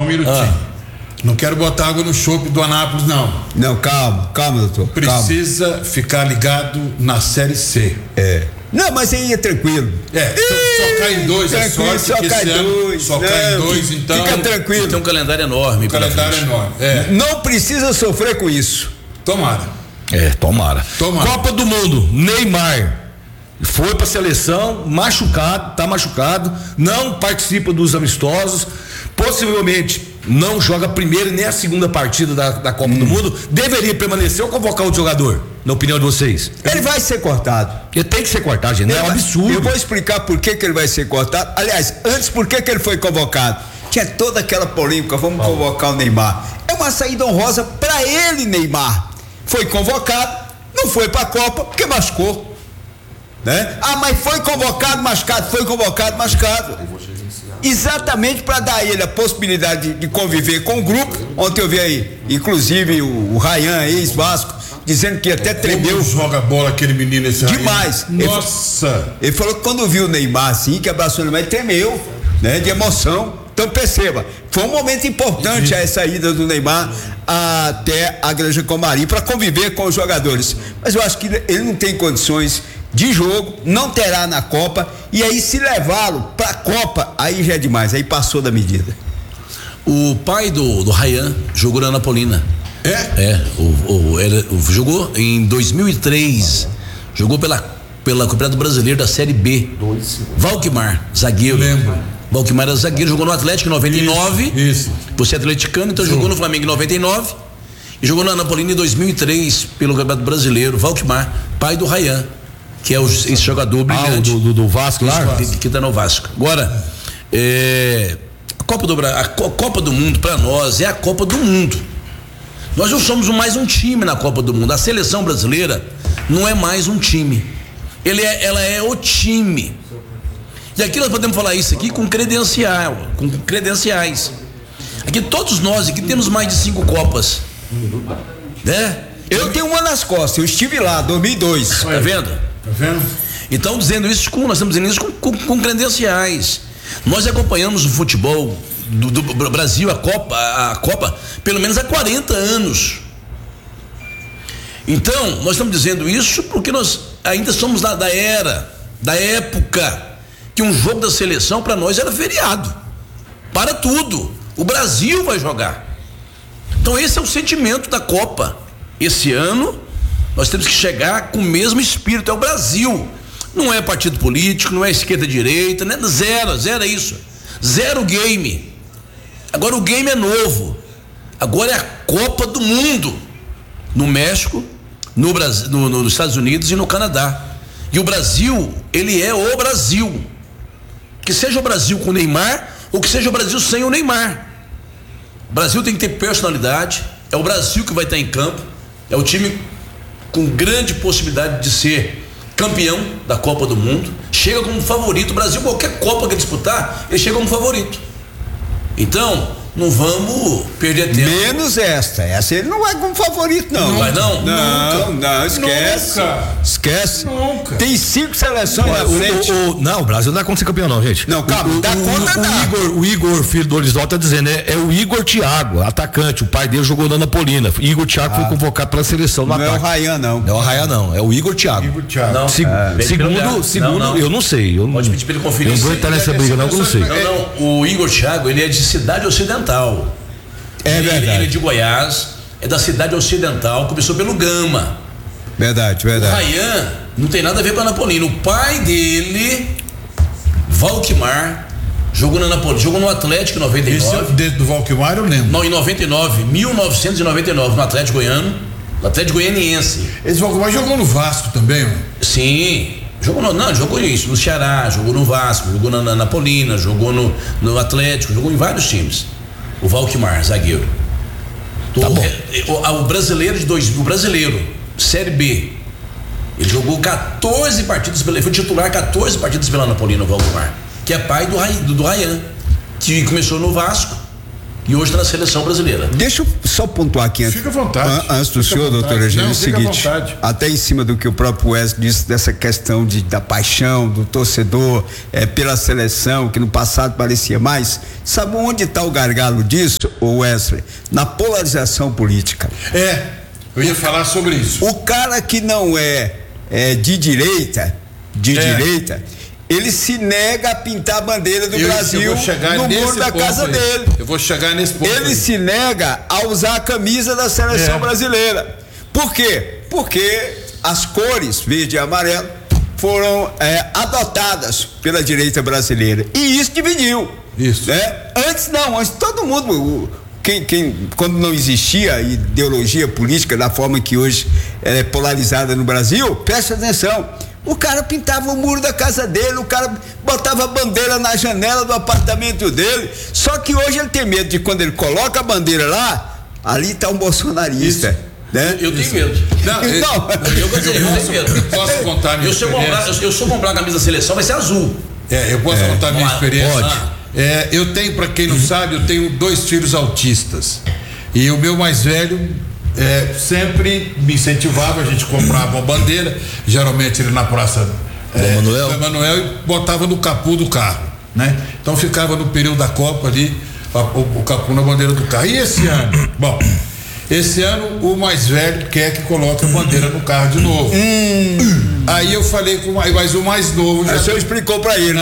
minutinho. Não quero botar água no chope do Anápolis, não. Não, calma, doutor. Precisa ficar ligado na Série C. Não, mas aí é tranquilo. Só cai em 2, é sorte. Só cai dois. Só cai em 2, então. Fica tranquilo. Tem um calendário enorme. Não precisa sofrer com isso. Tomara. Tomara. Copa do Mundo, Neymar foi pra seleção, tá machucado, não participa dos amistosos, possivelmente não joga a primeira e nem a segunda partida da Copa do Mundo. Deveria permanecer ou convocar outro jogador, na opinião de vocês? Ele vai ser cortado. Ele tem que ser cortado, gente. É um absurdo. Eu vou explicar por que ele vai ser cortado. Aliás, antes, por que ele foi convocado? Tinha toda aquela polêmica, vamos convocar o Neymar. É uma saída honrosa pra ele, Neymar. Foi convocado, não foi pra Copa porque machucou, né? Mas foi convocado machucado. Exatamente para dar a ele a possibilidade de conviver com o grupo. Ontem eu vi aí, inclusive o Ryan, ex-Vasco, dizendo que até tremeu. Como joga bola aquele menino esse aí? Demais. Nossa! Ele falou que quando viu o Neymar assim, que abraçou o Neymar, ele tremeu, né? De emoção. Então perceba, foi um momento importante essa ida do Neymar até a Granja Comari para conviver com os jogadores. Mas eu acho que ele não tem condições de jogo, não terá na Copa, e aí se levá-lo pra Copa, aí já é demais, aí passou da medida. O pai do Ryan jogou na Anapolina. Jogou em 2003, jogou pela Campeonato Brasileiro da Série B. Valquimar, zagueiro. Lembro. Valquimar era zagueiro, jogou no Atlético em 99. Isso. Você é atleticano, então jogou no Flamengo em 99 e jogou na Anapolina em 2003 pelo Campeonato Brasileiro. Valquimar, pai do Ryan, que é esse jogador brilhante do Vasco lá, que tá no Vasco. Agora, a Copa do Mundo para nós é a Copa do Mundo. Nós não somos mais um time na Copa do Mundo. A seleção brasileira não é mais um time. Ela é o time. E aqui nós podemos falar isso aqui com credenciais. Aqui todos nós aqui temos mais de 5 Copas, né? Eu tenho uma nas costas, eu estive lá, 2002. Tá vendo? Então nós estamos dizendo isso com credenciais. Nós acompanhamos o futebol do Brasil, a Copa, pelo menos há 40 anos. Então, nós estamos dizendo isso porque nós ainda somos da época que um jogo da seleção para nós era feriado. Para tudo. O Brasil vai jogar. Então esse é o sentimento da Copa. Esse ano nós temos que chegar com o mesmo espírito, é o Brasil. Não é partido político, não é esquerda-direita, né? Zero é isso. Zero game. Agora o game é novo. Agora é a Copa do Mundo. No México, no Brasil, nos Estados Unidos e no Canadá. E o Brasil, ele é o Brasil. Que seja o Brasil com o Neymar ou que seja o Brasil sem o Neymar. O Brasil tem que ter personalidade. É o Brasil que vai estar em campo. É o time com grande possibilidade de ser campeão da Copa do Mundo. Chega como favorito. O Brasil, qualquer Copa que disputar, ele chega como favorito. Então, não vamos perder tempo. Menos essa ele não vai como favorito, não. Não vai, não? Não, esquece. Nunca. Esquece. Nunca. Tem 5 seleções na frente. Não, o Brasil não dá conta de ser campeão, não, gente. Não, calma, dá conta não. O Igor, filho do Olisval, tá dizendo, é o Igor Thiago, atacante. O pai dele jogou na Anapolina. Igor Thiago foi convocado pela seleção no ataque. Não é o Ryan, não. Não é o Ryan, não. É o Igor Thiago. Não. Segundo, eu não sei. Pode pedir pra ele conferir. Eu não vou entrar nessa briga, não, que eu não sei. Não. O Igor Thiago, ele é de Cidade Ocidental. É verdade. Ele é de Goiás, é da Cidade Ocidental, começou pelo Gama. Verdade. O Ryan não tem nada a ver com a Anapolina. O pai dele, Valquimar, jogou na Anapolina, jogou no Atlético em 99. Esse do Valquimar eu lembro. Não, em 1999, no Atlético Goiano, no Atlético Goianiense. Esse Valquimar jogou no Vasco também, ó. Sim, jogou isso, no Ceará, jogou no Vasco, jogou na Anapolina, jogou no Atlético, jogou em vários times. O Valquimar, zagueiro. Tá bom. O brasileiro, Série B. Ele jogou 14 partidas, ele foi titular 14 partidas pela Anapolina, o Valquimar, que é pai do Ryan, que começou no Vasco e hoje está na seleção brasileira. Deixa eu só pontuar aqui Fica à vontade. Antes do senhor, doutor Eugênio, o seguinte, até em cima do que o próprio Wesley disse dessa questão da paixão do torcedor pela seleção, que no passado parecia mais, sabe onde está o gargalo disso, Wesley? Na polarização política. Eu ia falar sobre isso. O cara que não é de direita, ele se nega a pintar a bandeira do Brasil no muro da casa dele. Eu vou chegar nesse ponto. Ele se nega a usar a camisa da seleção brasileira. Por quê? Porque as cores verde e amarelo foram adotadas pela direita brasileira. E isso dividiu. Isso. Antes todo mundo. Quando não existia ideologia política da forma que hoje é polarizada no Brasil, presta atenção. O cara pintava o muro da casa dele, o cara botava a bandeira na janela do apartamento dele. Só que hoje ele tem medo de quando ele coloca a bandeira lá, ali está um bolsonarista. Né? Eu tenho medo. Eu tenho medo. Posso contar a minha experiência? Eu sou comprar a camisa da seleção, vai ser azul. Eu posso contar a minha experiência? Pode. Eu tenho, para quem não sabe, eu tenho 2 filhos autistas. E o meu mais velho sempre me incentivava, a gente comprava uma bandeira, geralmente ele na praça do Emanuel, e botava no capô do carro, né? Então ficava no período da Copa ali, o capô na bandeira do carro. E esse ano? Bom, esse ano o mais velho quer que coloque a bandeira no carro de novo. Aí eu falei com mas o mais novo já. O senhor explicou pra ele,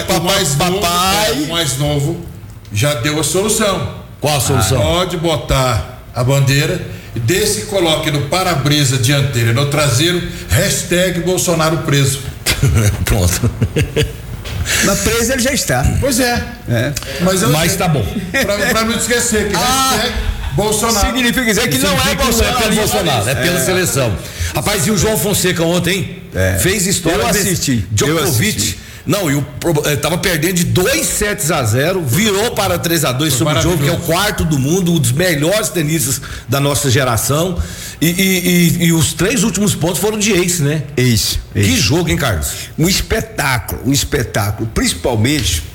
o mais novo já deu a solução. Qual a solução? Pode botar a bandeira, desse que coloque no para-brisa dianteiro e no traseiro, #Bolsonaro preso. Pronto. Na presa ele já está. Pois Mas tá bom. Pra não esquecer que Bolsonaro. Significa dizer que não é Bolsonaro. É pela seleção. Rapaz, e o João Fonseca ontem fez história. Eu assisti. Djokovic. Não, tava perdendo de 2-0, virou para 3-2 sobre o jogo, que é o 4º do mundo, um dos melhores tenistas da nossa geração. E os 3 últimos pontos foram de ace, né? Ace. Que jogo, hein, Carlos? Um espetáculo. Principalmente,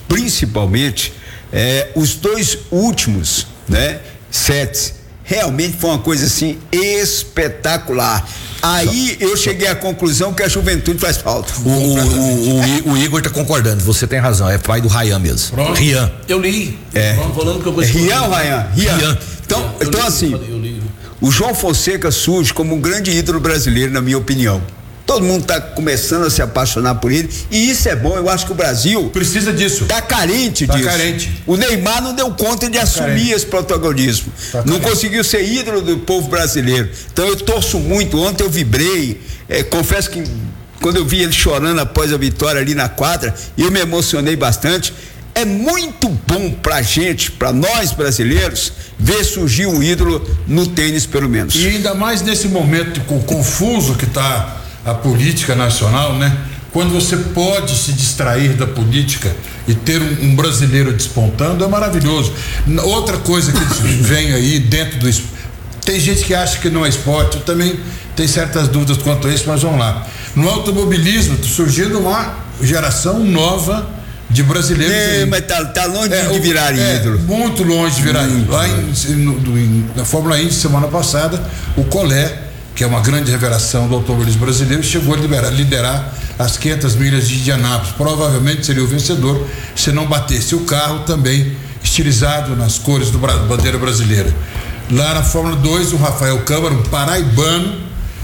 os 2 últimos, né? Sets. Realmente foi uma coisa assim espetacular. Aí eu cheguei à conclusão que a juventude faz falta. O Igor tá concordando, você tem razão, é pai do Ryan mesmo. Rian. Eu li. Falando que eu conheço. Rian. Então assim, o João Fonseca surge como um grande ídolo brasileiro, na minha opinião. Todo mundo está começando a se apaixonar por ele e isso é bom. Eu acho que o Brasil precisa disso. Tá carente disso. O Neymar não deu conta de assumir esse protagonismo. Não conseguiu ser ídolo do povo brasileiro. Então eu torço muito. Ontem eu vibrei. Confesso que quando eu vi ele chorando após a vitória ali na quadra, eu me emocionei bastante. É muito bom pra gente, pra nós brasileiros, ver surgir um ídolo no tênis, pelo menos. E ainda mais nesse momento confuso que tá a política nacional, né? Quando você pode se distrair da política e ter um brasileiro despontando, é maravilhoso. Outra coisa que vem aí dentro do esporte, tem gente que acha que não é esporte, eu também tenho certas dúvidas quanto a isso, mas vamos lá. No automobilismo surgindo uma geração nova de brasileiros. Mas tá longe de virar ídolo. Muito longe de virar ídolo. Lá na Fórmula Indy, semana passada, o Collet, que é uma grande revelação do automobilismo brasileiro, chegou a liderar as 500 milhas de Indianápolis. Provavelmente seria o vencedor se não batesse o carro também estilizado nas cores da bandeira brasileira. Lá na Fórmula 2, o Rafael Câmara, um paraibano,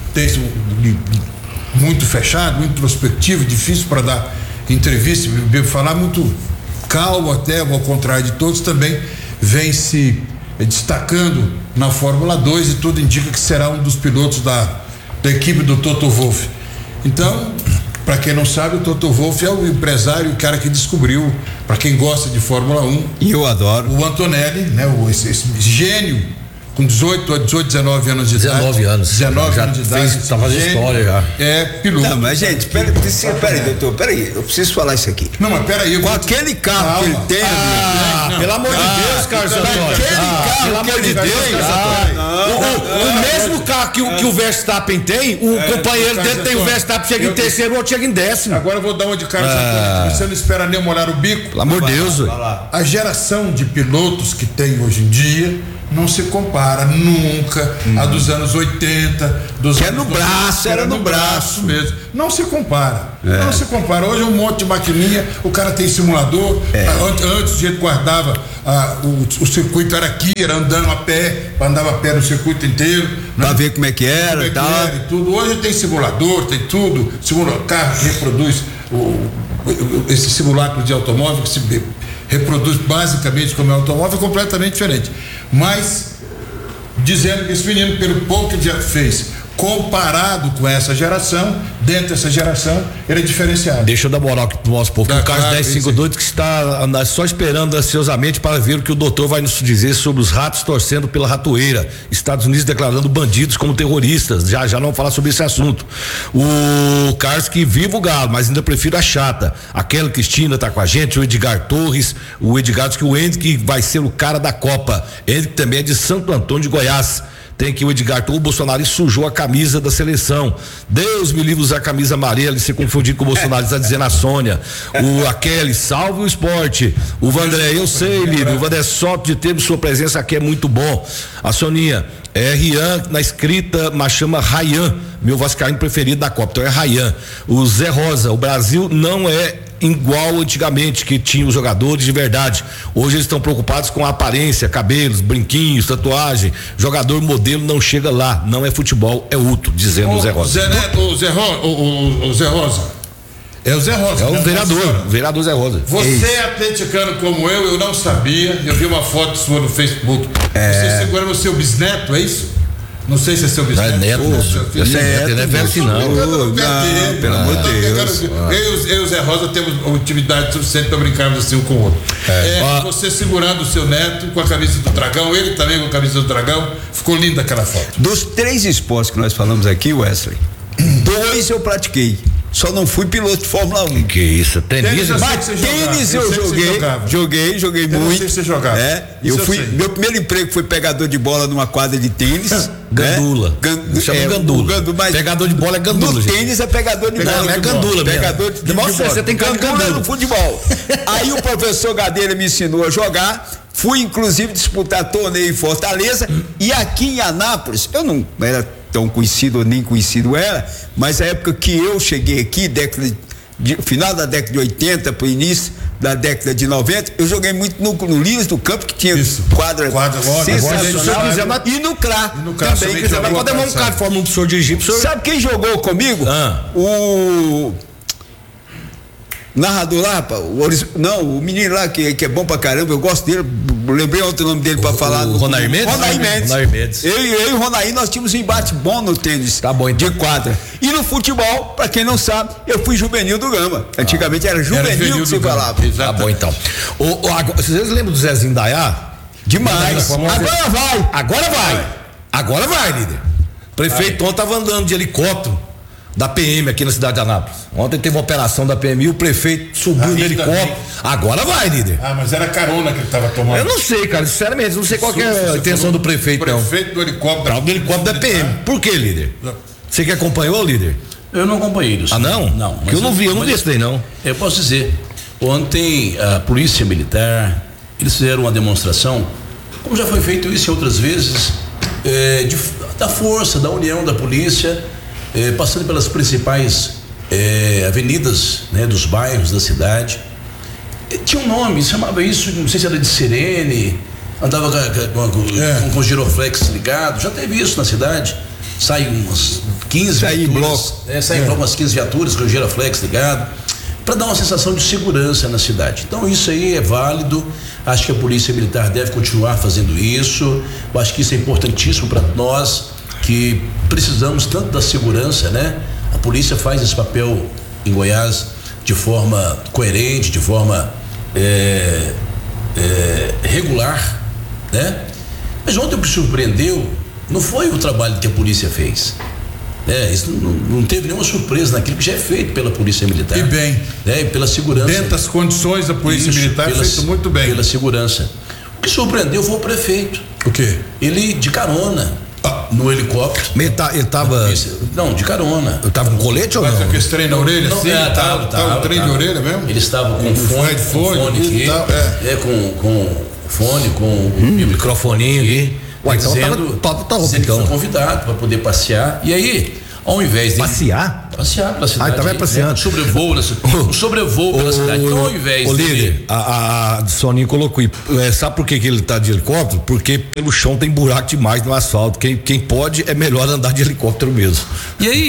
muito fechado, muito introspectivo, difícil para dar entrevista, falar, muito calmo até, ao contrário de todos, também vem se destacando na Fórmula 2 e tudo indica que será um dos pilotos da equipe do Toto Wolff. Então, para quem não sabe, o Toto Wolff é o empresário, o cara que descobriu, para quem gosta de Fórmula 1, e eu adoro, o Antonelli, né? Esse gênio com 19 anos de idade. 19 anos de idade. Tá fazendo história já. É piloto. Não, mas gente, peraí, doutor, peraí, eu preciso falar isso aqui. Não, mas peraí. Com aquele carro que ele tem, pelo amor de Deus, Carlos Antônio. Aquele carro pelo amor de Deus, o o mesmo carro que o Verstappen tem, o companheiro dele tem o Verstappen, chega em terceiro, o outro chega em décimo. Agora eu vou dar uma de Carlos Antônio. Você não espera nem molhar o bico. Pelo amor de Deus. A geração de pilotos que tem hoje em dia não se compara nunca a dos anos 80, dos que anos no braço, era no braço mesmo. Não se compara. Não se compara. Hoje é um monte de maquininha, o cara tem simulador. Antes a gente guardava o circuito era aqui, era andando a pé, andava a pé no circuito inteiro. Pra ver como é que era e tal. E tudo. Hoje tem simulador, tem tudo. Carro que reproduz esse simulacro de automóvel que se reproduz basicamente como é um automóvel, completamente diferente. Mas dizendo que esse menino, pelo pouco que ele já fez, comparado com essa geração, dentro dessa geração, ele é diferenciado. Deixa eu dar moral aqui pro nosso povo. O Carlos 1052 que está só esperando ansiosamente para ver o que o doutor vai nos dizer sobre os ratos torcendo pela ratoeira. Estados Unidos declarando bandidos como terroristas. Já não vamos falar sobre esse assunto. O Carlos que viva o galo, mas ainda prefiro a chata. Aquela Cristina tá com a gente, o Edgar Torres, o Edgar diz que o Henrique vai ser o cara da Copa. Ele também é de Santo Antônio de Goiás. Tem aqui o Edgar, o Bolsonaro sujou a camisa da seleção. Deus me livre usar a camisa amarela e se confundir com o Bolsonaro, está dizendo a Sônia. O Kelly, salve o esporte. O Vandré, eu sei, líder. O Vandré, só de ter sua presença aqui é muito bom. A Soninha, Rian na escrita, mas chama Rayan, meu vascaíno preferido da Copa. Então é Rayan. O Zé Rosa, o Brasil não é igual antigamente, que tinha os jogadores de verdade. Hoje eles estão preocupados com a aparência, cabelos, brinquinhos, tatuagem. Jogador modelo não chega lá, não é futebol, é útil, dizendo o Zé Rosa. O Zé Rosa. É o Zé Rosa. É o vereador Zé Rosa. Você é atleticano como eu não sabia. Eu vi uma foto sua no Facebook. Você segurando o seu bisneto, é isso? Não sei se é seu bisneto. Não é neto, não é velho assim, não. Pelo amor de Deus. Eu e o Zé Rosa temos intimidade suficiente para brincarmos assim um com o outro. Você segurando o seu neto com a camisa do Dragão, ele também com a camisa do Dragão. Ficou linda aquela foto. Dos 3 esportes que nós falamos aqui, Wesley, 2 eu pratiquei. Só não fui piloto de Fórmula 1. Que isso? Tênis eu joguei muito. Não sei se você jogava. Meu primeiro emprego foi pegador de bola numa quadra de tênis. Gandula. Chama gandula. Pegador de bola é gandula. No tênis é pegador de bola. Não, é gandula mesmo. Pegador de bola. Você tem gandula no futebol. Aí o professor Gadeira me ensinou a jogar. Fui inclusive disputar torneio em Fortaleza. E aqui em Anápolis, eu não era tão conhecido ou nem conhecido era, mas a época que eu cheguei aqui, final da década de 80 para o início da década de 90, eu joguei muito no Lins do Campo, que tinha quadra sensacional, e no CRA também. Mas pode levar um cara de Fórmula 1 pro senhor dirigir. Sabe quem jogou comigo? O narrador lá, o menino lá que é bom pra caramba, eu gosto dele, lembrei outro nome dele pra falar. Ronair Mendes? Eu e o Ronair, nós tínhamos um embate bom no tênis, tá bom, então. De quadra. E no futebol, pra quem não sabe, eu fui juvenil do Gama. Antigamente era juvenil que se falava. Tá bom, então. Vocês lembram do Zezinho Dayá? Demais. Agora vai, líder. Prefeito ontem tava andando de helicóptero da PM aqui na cidade de Anápolis. Ontem teve uma operação da PM e o prefeito subiu no helicóptero. Agora vai, líder. Mas era carona que ele estava tomando. Eu não sei, cara, sinceramente, não sei qual é a intenção do prefeito, não. Prefeito do helicóptero. Do helicóptero da PM. Por que, líder? Você que acompanhou, líder? Eu não acompanhei isso. Não? Não. Porque eu não vi isso daí, não. Eu posso dizer, ontem a Polícia Militar, eles fizeram uma demonstração, como já foi feito isso em outras vezes, da força, da união da polícia, passando pelas principais avenidas, né, dos bairros da cidade. Tinha um nome, chamava isso, não sei se era de sirene, andava com giroflex ligado, já teve isso na cidade. Saem umas 15 viaturas, saem umas 15 viaturas com giroflex ligado, para dar uma sensação de segurança na cidade. Então isso aí é válido, acho que a Polícia Militar deve continuar fazendo isso, eu acho que isso é importantíssimo para nós que precisamos tanto da segurança, né? A polícia faz esse papel em Goiás de forma coerente, de forma regular, né? Mas ontem o que surpreendeu não foi o trabalho que a polícia fez, isso não teve nenhuma surpresa naquilo que já é feito pela Polícia Militar. E bem, e pela segurança. Dentro das condições da Polícia Militar é feito muito bem. Pela segurança. O que surpreendeu foi o prefeito. O quê? Ele de carona. no helicóptero. Ele tava. Não, de carona. Eu tava com colete ou não? Mas aquele trem na orelha, Não, sim? Tava um trem de orelha mesmo? Ele estava com fone aqui. Tal, com fone, com microfoninho aqui. Ué, então tá dizendo que foi convidado para poder passear. E aí, ao invés de passear pela cidade. Então vai passeando. Sobrevoo pela cidade. Então, ao invés de. Líder, a Soninho colocou aí. Sabe por que ele tá de helicóptero? Porque pelo chão tem buraco demais no asfalto. Quem pode é melhor andar de helicóptero mesmo. E aí,